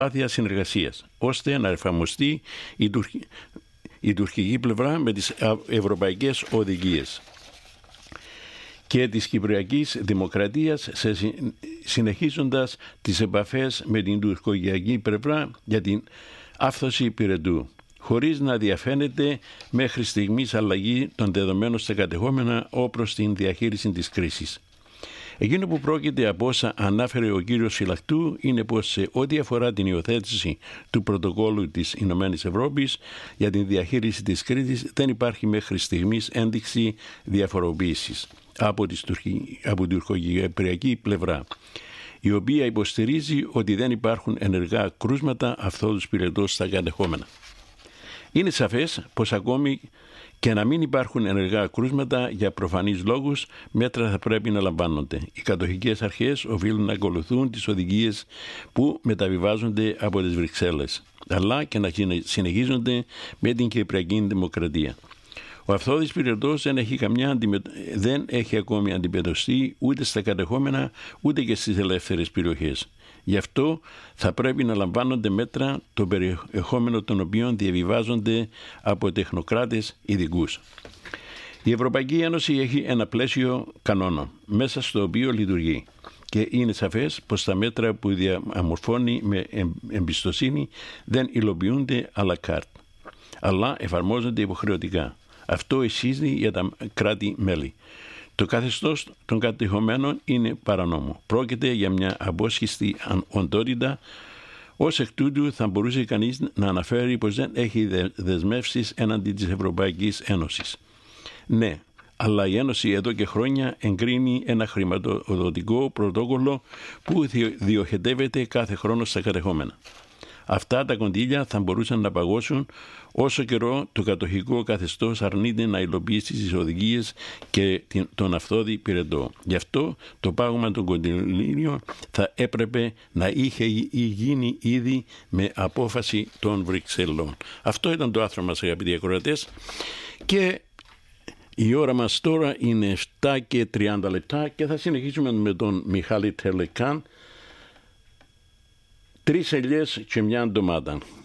προσπάθεια συνεργασίας, ώστε να εφαρμοστεί η τουρκική πλευρά με τις ευρωπαϊκές οδηγίες και της Κυπριακής Δημοκρατίας, συνεχίζοντας τις επαφές με την τουρκοκυπριακή πλευρά για την άφθοση πυρετού, χωρίς να διαφαίνεται μέχρι στιγμής αλλαγή των δεδομένων στα κατεχόμενα όπως την διαχείριση της κρίσης. Εκείνο που πρόκειται από όσα ανάφερε ο κύριος Φυλακτού είναι πως σε ό,τι αφορά την υιοθέτηση του πρωτοκόλλου της Ηνωμένης Ευρώπης για την διαχείριση της κρίσης δεν υπάρχει μέχρι στιγμής ένδειξη διαφοροποίησης από την τουρκοκυπριακή πλευρά, η οποία υποστηρίζει ότι δεν υπάρχουν ενεργά κρούσματα αυτόδους πυρετός στα κατεχόμενα. Είναι σαφές πως ακόμη και να μην υπάρχουν ενεργά κρούσματα για προφανείς λόγους, μέτρα θα πρέπει να λαμβάνονται. Οι κατοχικές αρχές οφείλουν να ακολουθούν τις οδηγίες που μεταβιβάζονται από τις Βρυξέλλες, αλλά και να συνεχίζονται με την Κυπριακή Δημοκρατία. Ο αυθόδης πυρετός δεν έχει ακόμη αντιμετωπιστεί ούτε στα κατεχόμενα ούτε και στις ελεύθερες περιοχές. Γι' αυτό θα πρέπει να λαμβάνονται μέτρα το περιεχόμενο των οποίων διαβιβάζονται από τεχνοκράτες ειδικούς. Η Ευρωπαϊκή Ένωση έχει ένα πλαίσιο κανόνων μέσα στο οποίο λειτουργεί και είναι σαφές πως τα μέτρα που διαμορφώνει με εμπιστοσύνη δεν υλοποιούνται à la carte, αλλά εφαρμόζονται υποχρεωτικά. Αυτό ισχύει για τα κράτη-μέλη. Το καθεστώς των κατεχομένων είναι παρανόμο. Πρόκειται για μια απόσχιστη οντότητα. Ως εκ τούτου θα μπορούσε κανείς να αναφέρει πως δεν έχει δεσμεύσεις έναντι της Ευρωπαϊκής Ένωσης. Ναι, αλλά η Ένωση εδώ και χρόνια εγκρίνει ένα χρηματοδοτικό πρωτόκολλο που διοχετεύεται κάθε χρόνο στα κατεχόμενα. Αυτά τα κονδύλια θα μπορούσαν να παγώσουν όσο καιρό το κατοχικό καθεστώς αρνείται να υλοποιήσει τις οδηγίες και τον αυθόδη πυρετό. Γι' αυτό το πάγωμα των κονδυλίων θα έπρεπε να είχε γίνει ήδη με απόφαση των Βρυξελών. Αυτό ήταν το άρθρο μας, αγαπητοί ακροατές, και η ώρα μας τώρα είναι 7:30 και θα συνεχίσουμε με τον Μιχάλη Τελεκάν. 3 ελιές και μια ντομάτα.